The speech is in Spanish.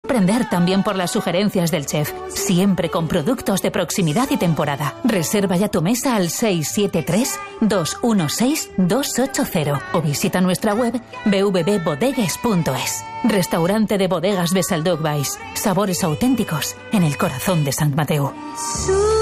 sorprender también por las sugerencias del chef, siempre con productos de proximidad y temporada. Reserva ya tu mesa al 673-216-280 o visita nuestra web www.bodegues.es. Restaurante de Bodegas Besalduc Weiss. Sabores auténticos en el corazón de Sant Mateu.